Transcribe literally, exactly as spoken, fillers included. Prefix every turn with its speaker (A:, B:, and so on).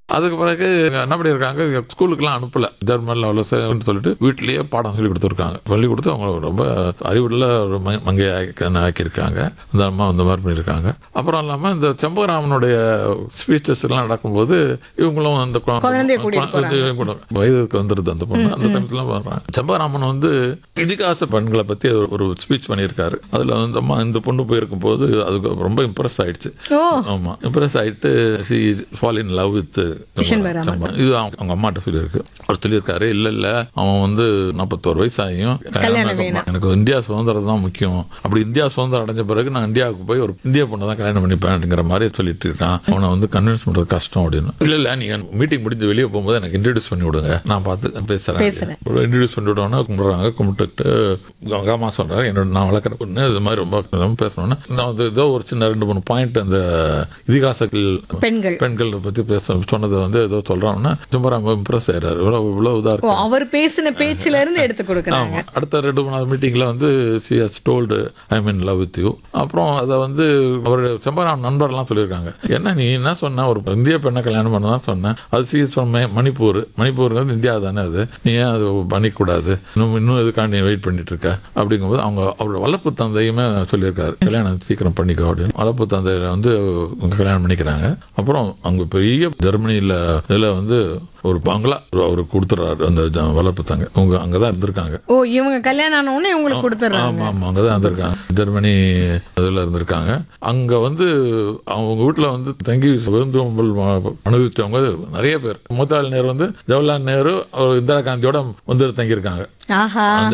A: அதுக்கு பிறகு என்ன பண்ணியிருக்காங்க, ஸ்கூலுக்குலாம் அனுப்பல, ஜெர்மன் லெவலில் சொல்லிட்டு வீட்டிலேயே பாடம் சொல்லி கொடுத்துருக்காங்க. சொல்லி கொடுத்து அவங்க ரொம்ப அறிவுள்ள ஒரு மங்கை ஆக்கியிருக்காங்க. இந்த அம்மா இந்த மாதிரி பண்ணியிருக்காங்க. அப்புறம் இல்லாமல் இந்த செம்பகராமனுடைய ஸ்பீச்சஸ் எல்லாம் நடக்கும்போது இவங்களும் அந்த வயதுக்கு வந்துடுது அந்த பொண்ணு. அந்த சமயத்தில் வர்றாங்க. செம்பகராமன் வந்து இதிகாச பெண்களை பற்றி ஒரு ஸ்பீச் பண்ணியிருக்காரு. அதில் வந்து அம்மா இந்த பொண்ணு போயிருக்கும் போது அதுக்கு ரொம்ப இம்ப்ரெஸ் ஆயிடுச்சு. ஆமாம், இம்ப்ரெஸ் ஆகிட்டு C fall in love with இது அவங்க அம்மாட்ட சொல்லியிருக்கு. அவர் சொல்லியிருக்காரு, இல்லை இல்லை அவன் வந்து நாற்பத்தோரு வயசு ஆகியும் எனக்கு இந்தியா சுதந்திரம் தான் முக்கியம், அப்படி இந்தியா சுதந்திரம் அடைஞ்ச பிறகு நான் இந்தியாவுக்கு போய் ஒரு இந்திய பொண்ணை தான் கல்யாணம் பண்ணிப்பேன்ங்கிற மாதிரி சொல்லிட்டு இருக்கான். அவனை வந்து கன்வின்ஸ் பண்ணுறது கஷ்டம் அப்படின்னு. இல்லை இல்லை நீங்கள் மீட்டிங் முடிஞ்சு வெளியே போகும்போது எனக்கு இன்ட்ரடியூஸ் பண்ணி விடுங்க, நான் பார்த்து பேசுகிறேன். இன்ட்ரடியூஸ் பண்ணி விடுவோன்னா கும்பிட்றாங்க. கும்பிட்டுட்டு அவங்க அம்மா சொல்கிறாரு, என்னோட நான் வளர்க்குற பொண்ணு இது மாதிரி ரொம்ப பேசணுன்னா நான் வந்து ஏதோ ஒரு சின்ன ரெண்டு மூணு பாயிண்ட் அந்த இதிகாசத்தில் பெண்கள் பெண்கள் பற்றி பேச சொன்னதை வந்து ஏதோ சொல்றாங்கன்னா ரொம்ப இம்ப்ரெஸ் ஆயிடுறாரு. இவ்வளவு இவ்வளவு இதா இருக்கு. அவர் பேசின பேச்சில இருந்து எடுத்து கொடுக்குறாங்க. அடுத்த ரெண்டு மூணாவது மீட்டிங்ல வந்து she has told I am in love with you. அப்புறம் அதை வந்து அவர் செம்பகராமன் நண்பர்லாம் சொல்லியிருக்காங்க, என்ன நீ என்ன சொன்ன, ஒரு இந்திய பெண்ணை கல்யாணம் பண்ண தான் சொன்னேன், அது சி சொன்ன மணிப்பூர் மணிப்பூருங்கிறது இந்தியா தானே, அது நீ ஏன் அது பண்ணிக்கூடாது, இன்னும் இன்னும் எதுக்காக நீ வெயிட் பண்ணிட்டு இருக்க அப்படிங்கும்போது அவங்க அவரோட வளர்ப்பு தந்தையுமே சொல்லியிருக்காரு, கல்யாணம் சீக்கிரம் பண்ணிக்கோ அப்படின்னு. வளர்ப்பு தந்தையில வந்து கல்யாணம் பண்ணிக்கிறாங்க. அப்புறம் அங்கே பெரிய ஜெர்மனியில் இதில் வந்து ஒரு பங்களா அவருக்கு கொடுத்துறாரு அந்த வளர்ப்பு தாங்க. அவங்க அங்கதான் இருந்திருக்காங்க. ஓ, இவங்க கல்யாணம் ஆனவொடனே இவங்களுக்கு கொடுத்துறாங்க. ஆமா ஆமா, அங்கதான் இருந்திருக்காங்க. ஜெர்மனி இதுல இருந்திருக்காங்க. அங்க வந்து அவங்க வீட்டுல வந்து தங்கி விருந்து அனுபவிச்சவங்க நிறைய பேர். மோதிலால் நேரு வந்து ஜவஹர்லால் நேரு அவர் இந்திரா காந்தியோட வந்து தங்கியிருக்காங்க.